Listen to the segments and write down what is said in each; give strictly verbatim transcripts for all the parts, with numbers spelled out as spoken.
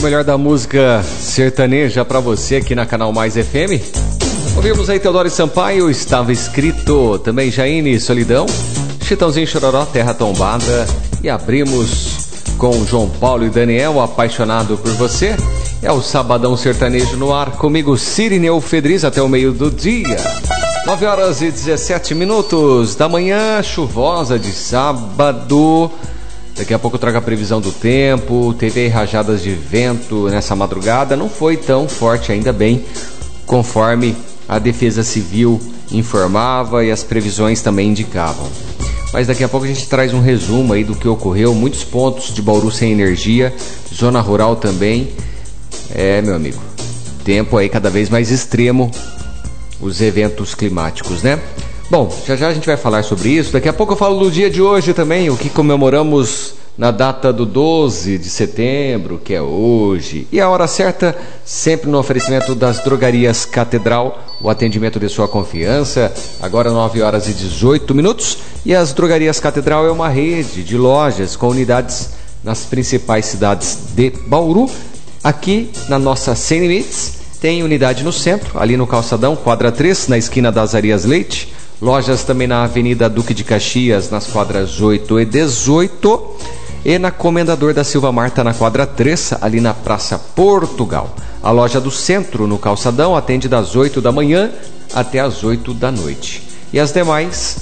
melhor da música sertaneja pra você aqui na Canal Mais F M. Ouvimos aí Teodoro Sampaio, Estava Escrito. Também Jaine Solidão, Chitãozinho Chororó, Terra Tombada. E abrimos com João Paulo e Daniel, Apaixonado por Você. É o Sabadão Sertanejo no ar. Comigo, Cirineu Fedriz, até o meio do dia. nove horas e dezessete minutos da manhã, chuvosa de sábado. Daqui a pouco eu trago a previsão do tempo. Teve aí rajadas de vento nessa madrugada. Não foi tão forte, ainda bem, conforme a Defesa Civil informava e as previsões também indicavam. Mas daqui a pouco a gente traz um resumo aí do que ocorreu. Muitos pontos de Bauru sem energia, zona rural também. É, meu amigo, tempo aí cada vez mais extremo, os eventos climáticos, né? Bom, já já a gente vai falar sobre isso. Daqui a pouco eu falo do dia de hoje também, o que comemoramos na data do doze de setembro, que é hoje. E a hora certa, sempre no oferecimento das Drogarias Catedral, o atendimento de sua confiança. Agora nove horas e dezoito minutos. E as Drogarias Catedral é uma rede de lojas com unidades nas principais cidades de Bauru. Aqui na nossa Sem Limites tem unidade no centro, ali no Calçadão, quadra três, na esquina das Arias Leite. Lojas também na Avenida Duque de Caxias, nas quadras oito e dezoito. E na Comendador da Silva Marta, na quadra três, ali na Praça Portugal. A loja do centro, no Calçadão, atende das oito da manhã até as oito da noite. E as demais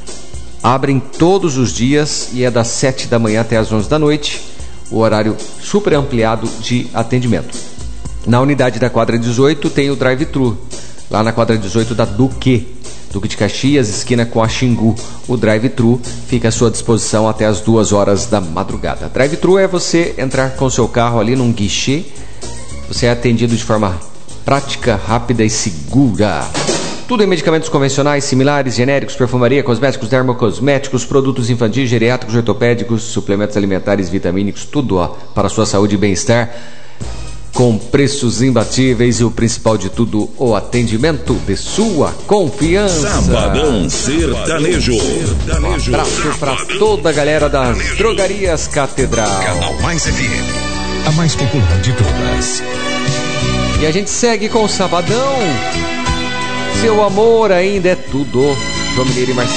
abrem todos os dias e é das sete da manhã até as onze da noite. O horário super ampliado de atendimento. Na unidade da quadra dezoito tem o drive-thru. Lá na quadra dezoito da Duque. Duque de Caxias, esquina com a Xingu. O drive-thru fica à sua disposição até as duas horas da madrugada. Drive-thru é você entrar com seu carro ali num guichê. Você é atendido de forma prática, rápida e segura. Tudo em medicamentos convencionais, similares, genéricos, perfumaria, cosméticos, dermocosméticos, produtos infantis, geriátricos, ortopédicos, suplementos alimentares, vitamínicos, tudo ó, para a sua saúde e bem-estar. Com preços imbatíveis e o principal de tudo, o atendimento de sua confiança. Sabadão Sertanejo. Um abraço para toda a galera das Drogarias Catedral. Canal Mais F M, a mais popular de todas. E a gente segue com o Sabadão. Seu amor ainda é tudo. João Mineiro e Marcelo.